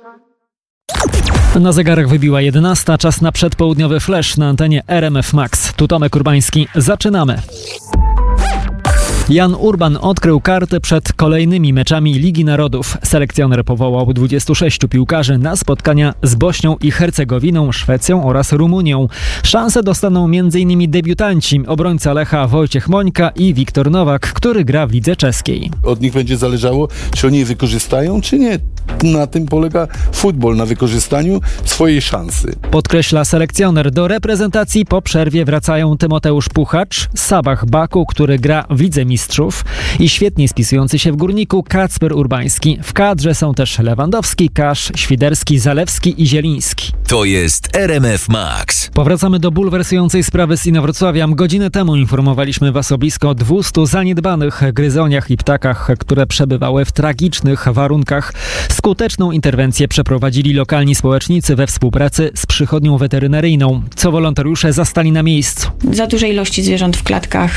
Na zegarach wybiła 11, czas na przedpołudniowy flash na antenie RMF Max. Tu Tomek Urbański, zaczynamy. Jan Urban odkrył karty przed kolejnymi meczami Ligi Narodów. Selekcjoner powołał 26 piłkarzy na spotkania z Bośnią i Hercegowiną, Szwecją oraz Rumunią. Szansę dostaną m.in. debiutanci, obrońca Lecha Wojciech Mońka i Wiktor Nowak, który gra w lidze czeskiej. Od nich będzie zależało, czy oni je wykorzystają, czy nie. Na tym polega futbol, na wykorzystaniu swojej szansy. Podkreśla selekcjoner. Do reprezentacji po przerwie wracają Tymoteusz Puchacz, Sabah Baku, który gra w Lidze Mistrzów i świetnie spisujący się w Górniku Kacper Urbański. W kadrze są też Lewandowski, Kasz, Świderski, Zalewski i Zieliński. To jest RMF Max. Powracamy do bulwersującej sprawy z Inowrocławia. Godzinę temu informowaliśmy Was o blisko 200 zaniedbanych gryzoniach i ptakach, które przebywały w tragicznych warunkach. Skuteczną interwencję przeprowadzili lokalni społecznicy we współpracy z przychodnią weterynaryjną, co wolontariusze zastali na miejscu. Za duże ilości zwierząt w klatkach,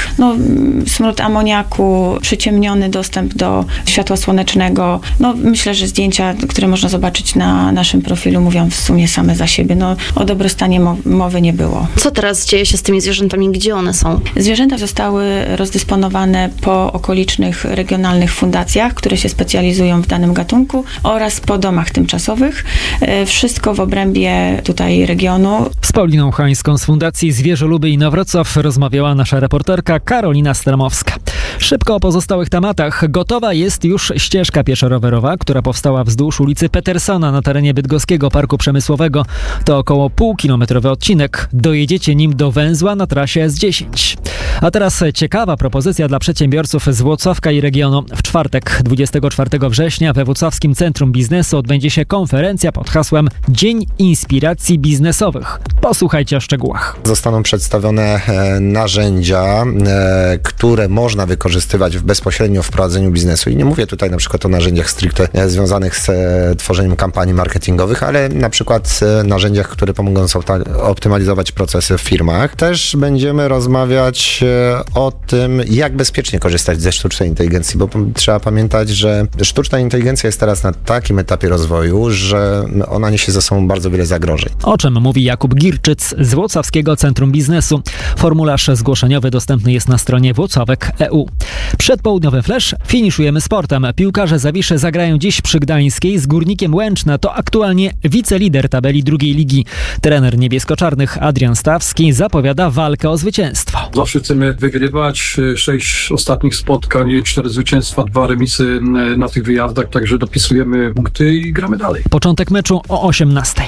smród amoniaku, przyciemniony dostęp do światła słonecznego. Myślę, że zdjęcia, które można zobaczyć na naszym profilu, mówią w sumie same za siebie. O dobrostanie mowy nie było. Co teraz dzieje się z tymi zwierzętami? Gdzie one są? Zwierzęta zostały rozdysponowane po okolicznych regionalnych fundacjach, które się specjalizują w danym gatunku, oraz po domach tymczasowych. Wszystko w obrębie tutaj regionu. Z Pauliną Hańską z Fundacji Zwierzoluby Inowrocław rozmawiała nasza reporterka Karolina Stramowska. Szybko o pozostałych tematach. Gotowa jest już ścieżka pieszo-rowerowa, która powstała wzdłuż ulicy Petersona na terenie Bydgoskiego Parku Przemysłowego. To około półkilometrowy odcinek. Dojedziecie nim do węzła na trasie S10. A teraz ciekawa propozycja dla przedsiębiorców z Włocławka i regionu. W czwartek, 24 września we Włocławskim Centrum Biznesu odbędzie się konferencja pod hasłem Dzień Inspiracji Biznesowych. Posłuchajcie o szczegółach. Zostaną przedstawione narzędzia, które można wykorzystywać bezpośrednio w prowadzeniu biznesu. I nie mówię tutaj na przykład o narzędziach stricte związanych z tworzeniem kampanii marketingowych, ale na przykład narzędziach, które pomogą optymalizować procesy w firmach. Też będziemy rozmawiać o tym, jak bezpiecznie korzystać ze sztucznej inteligencji, bo trzeba pamiętać, że sztuczna inteligencja jest teraz na takim etapie rozwoju, że ona niesie ze sobą bardzo wiele zagrożeń. O czym mówi Jakub Girczyc z Włocławskiego Centrum Biznesu. Formularz zgłoszeniowy dostępny jest na stronie włocławek.eu. Przedpołudniowy flash finiszujemy sportem. Piłkarze Zawiszy zagrają dziś przy Gdańskiej z Górnikiem Łęczna. To aktualnie wicelider tabeli drugiej ligi. Trener niebiesko-czarnych Adrian Stawski zapowiada walkę o zwycięstwo. Zawsze chcemy wygrywać. 6 ostatnich spotkań, 4 zwycięstwa, 2 remisy na tych wyjazdach, także dopisujemy punkty i gramy dalej. Początek meczu o 18:00.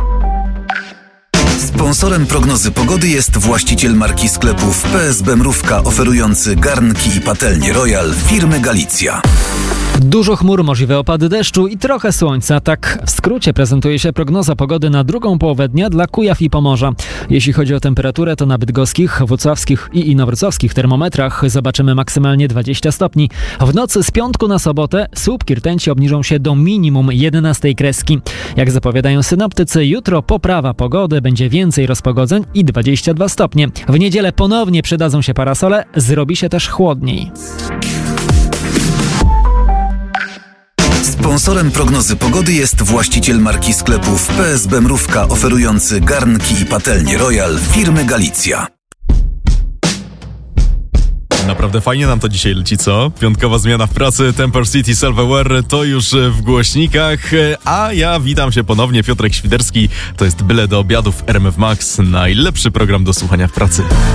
Sponsorem prognozy pogody jest właściciel marki sklepów PSB Mrówka, oferujący garnki i patelnie Royal firmy Galicja. Dużo chmur, możliwe opady deszczu i trochę słońca. Tak w skrócie prezentuje się prognoza pogody na drugą połowę dnia dla Kujaw i Pomorza. Jeśli chodzi o temperaturę, to na bydgoskich, włocławskich i inowrocławskich termometrach zobaczymy maksymalnie 20 stopni. W nocy z piątku na sobotę słupki rtęci obniżą się do minimum 11 kreski. Jak zapowiadają synoptycy, jutro poprawa pogody, będzie więcej rozpogodzeń i 22 stopnie. W niedzielę ponownie przydadzą się parasole, zrobi się też chłodniej. Sponsorem prognozy pogody jest właściciel marki sklepów PSB Mrówka, oferujący garnki i patelnie Royal firmy Galicja. Naprawdę fajnie nam to dzisiaj leci, co? Piątkowa zmiana w pracy, Temper City Self-Aware to już w głośnikach, a ja witam się ponownie, Piotrek Świderski. To jest Byle do obiadów RMF Max, najlepszy program do słuchania w pracy.